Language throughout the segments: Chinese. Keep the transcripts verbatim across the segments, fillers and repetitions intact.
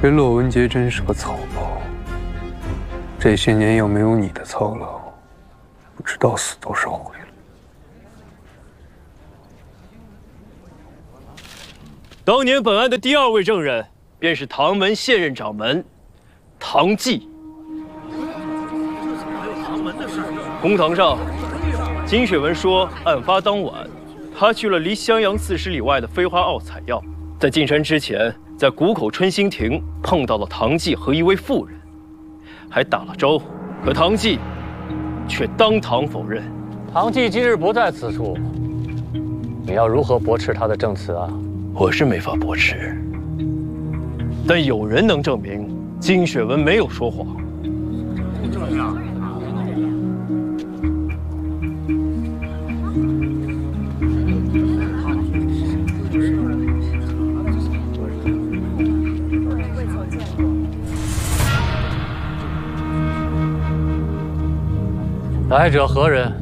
这骆文杰真是个草包，这些年要没有你的操劳，不知道死多少回了。 当年本案的第二位证人，便是唐门现任掌门唐继。公堂上，金雪文说，案发当晚，他去了离襄阳四十里外的飞花坳采药，在进山之前，在谷口春兴亭碰到了唐继和一位妇人，还打了招呼，可唐继却当堂否认。 唐继今日不在此处，你要如何驳斥他的证词啊？ 我是没法驳斥，但有人能证明金雪文没有说谎。 来者何人？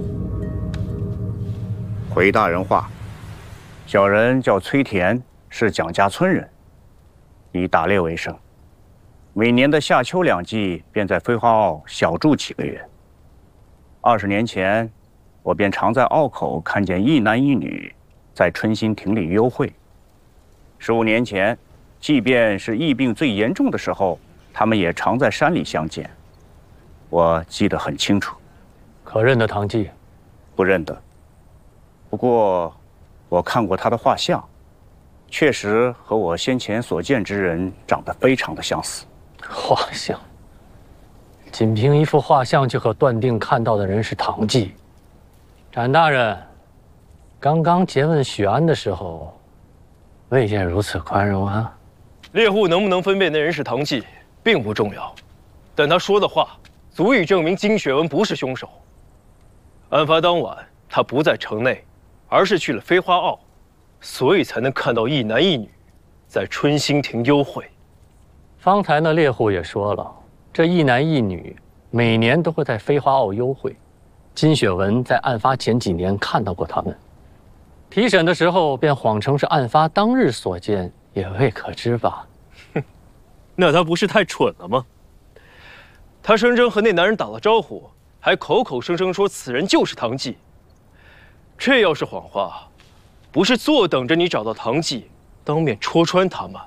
回大人话，小人叫崔田，是蒋家村人，以打猎为生。每年的夏秋两季，便在飞花坳小住几个月。二十年前，我便常在坳口看见一男一女在春兴亭里幽会。十五年前，即便是疫病最严重的时候，他们也常在山里相见。我记得很清楚。 可认得唐继？ 不认得。不过，我看过他的画像，确实和我先前所见之人长得非常的相似。 画像？仅凭一幅画像就可断定看到的人是唐继？展大人，刚刚诘问许安的时候，未见如此宽容啊。 猎户能不能分辨那人是唐继，并不重要，但他说的话足以证明金雪文不是凶手。案发当晚，他不在城内，而是去了飞花坳，所以才能看到一男一女在春兴亭幽会。 方才那猎户也说了，这一男一女每年都会在飞花坳幽会。金雪文在案发前几年看到过他们，提审的时候便谎称是案发当日所见，也未可知吧？ 哼，那他不是太蠢了吗？他声称和那男人打了招呼，还口口声声说此人就是唐继。这要是谎话，不是坐等着你找到唐继，当面戳穿他吗？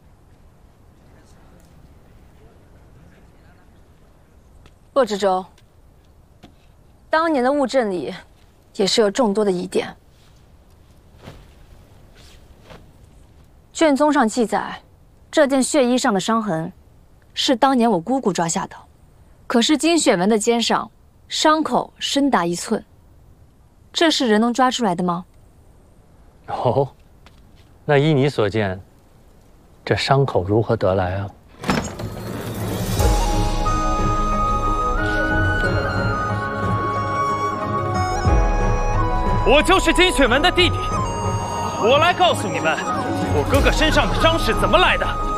骆知州，当年的物证里也是有众多的疑点。卷宗上记载，这件血衣上的伤痕是当年我姑姑抓下的，可是金雪文的肩上伤口深达一寸，这是人能抓出来的吗？ 哦，那依你所见，这伤口如何得来啊？ 我就是金雪文的弟弟，我来告诉你们，我哥哥身上的伤是怎么来的。